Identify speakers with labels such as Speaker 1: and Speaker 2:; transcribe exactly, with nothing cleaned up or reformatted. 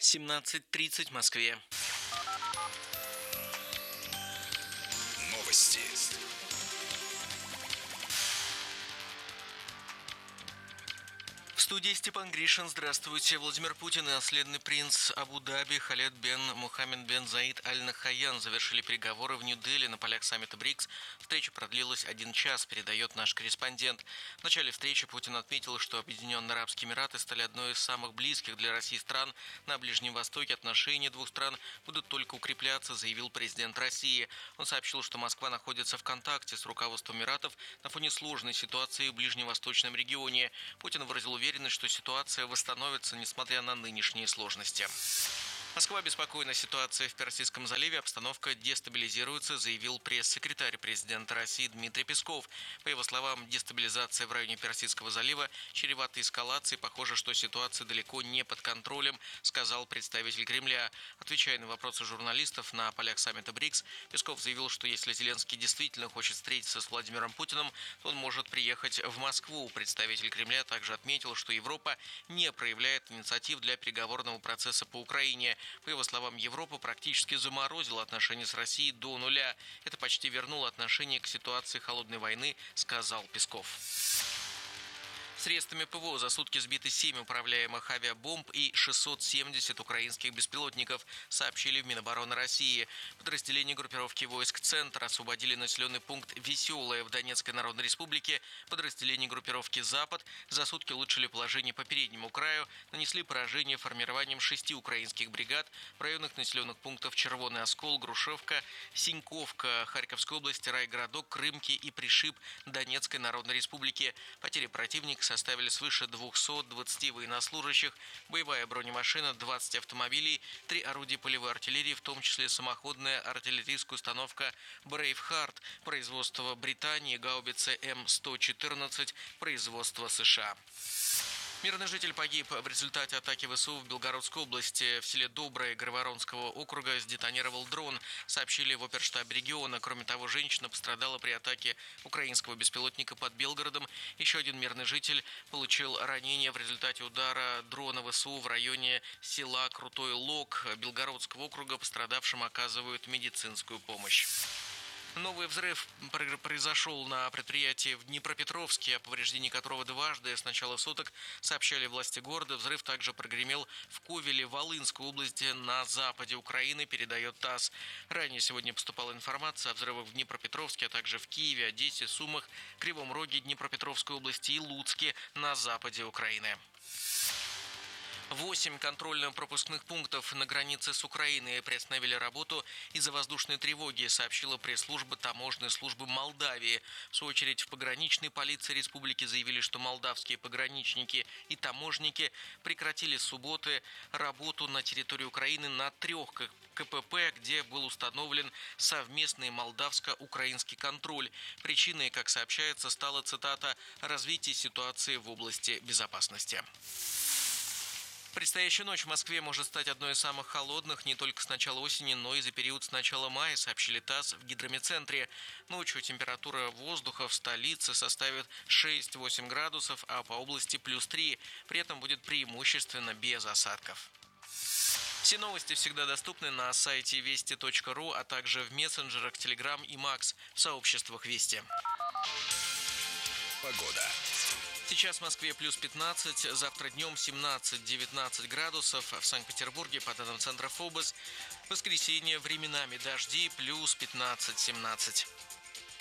Speaker 1: семнадцать тридцать в Москве.
Speaker 2: Новости.
Speaker 1: В студии Степан Гришин. Здравствуйте. Владимир Путин и наследный принц Абу-Даби Халед бен Мухаммед бен Заид Аль-Нахаян завершили переговоры в Нью-Дели на полях саммита БРИКС. Встреча продлилась один час, передает наш корреспондент. В начале встречи Путин отметил, что Объединенные Арабские Эмираты стали одной из самых близких для России стран на Ближнем Востоке. Отношения двух стран будут только укрепляться, заявил президент России. Он сообщил, что Москва находится в контакте с руководством Эмиратов на фоне сложной ситуации в ближневосточном регионе. Путин выразил уверенность, что ситуация восстановится, несмотря на нынешние сложности. Москва обеспокоена ситуацией в Персидском заливе, обстановка дестабилизируется, заявил пресс-секретарь президента России Дмитрий Песков. По его словам, дестабилизация в районе Персидского залива чревата эскалацией. Похоже, что ситуация далеко не под контролем, сказал представитель Кремля. Отвечая на вопросы журналистов на полях саммита БРИКС, Песков заявил, что если Зеленский действительно хочет встретиться с Владимиром Путиным, то он может приехать в Москву. Представитель Кремля также отметил, что Европа не проявляет инициатив для переговорного процесса по Украине. По его словам, Европа практически заморозила отношения с Россией до нуля. Это почти вернуло отношение к ситуации холодной войны, сказал Песков. Средствами ПВО за сутки сбиты семь управляемых авиабомб и шестьсот семьдесят украинских беспилотников, сообщили в Минобороны России. Подразделения группировки войск «Центр» освободили населенный пункт Веселое в Донецкой Народной Республике. Подразделения группировки «Запад» за сутки улучшили положение по переднему краю, нанесли поражение формированием шести украинских бригад в районах населенных пунктов Червоный Оскол, Грушевка, Синьковка Харьковской области, Райгородок, Крымки и Пришиб Донецкой Народной Республики. Потери противника составили свыше двухсот двадцати военнослужащих, боевая бронемашина, двадцать автомобилей, три орудия полевой артиллерии, в том числе самоходная артиллерийская установка «Брейвхарт», производство Британии, гаубицы М сто четырнадцать, производство США. Мирный житель погиб в результате атаки ВСУ в Белгородской области. В селе Доброе Грайворонского округа сдетонировал дрон, сообщили в оперштабе региона. Кроме того, женщина пострадала при атаке украинского беспилотника под Белгородом. Еще один мирный житель получил ранение в результате удара дрона ВСУ в районе села Крутой Лог Белгородского округа. Пострадавшим оказывают медицинскую помощь. Новый взрыв произошел на предприятии в Днепропетровске, о повреждении которого дважды с начала суток сообщали власти города. Взрыв также прогремел в Ковеле Волынской области на западе Украины, передает ТАСС. Ранее сегодня поступала информация о взрывах в Днепропетровске, а также в Киеве, Одессе, Сумах, Кривом Роге Днепропетровской области и Луцке на западе Украины. Восемь контрольно-пропускных пунктов на границе с Украиной приостановили работу из-за воздушной тревоги, сообщила пресс-служба таможенной службы Молдавии. В свою очередь, в пограничной полиции республики заявили, что молдавские пограничники и таможенники прекратили с субботы работу на территории Украины на трех КПП, где был установлен совместный молдавско-украинский контроль. Причиной, как сообщается, стала, цитата, «развитие ситуации в области безопасности». Предстоящая ночь в Москве может стать одной из самых холодных не только с начала осени, но и за период с начала мая, сообщили ТАСС в гидрометцентре. Ночью температура воздуха в столице составит шесть-восемь градусов, а по области плюс три. При этом будет преимущественно без осадков. Все новости всегда доступны на сайте вести точка ру, а также в мессенджерах Telegram и Макс в сообществах Вести.
Speaker 2: Погода.
Speaker 1: Сейчас в Москве плюс пятнадцать, завтра днем семнадцать-девятнадцать градусов, в Санкт-Петербурге, по данным центра ФОБОС, в воскресенье временами дожди, плюс пятнадцать-семнадцать.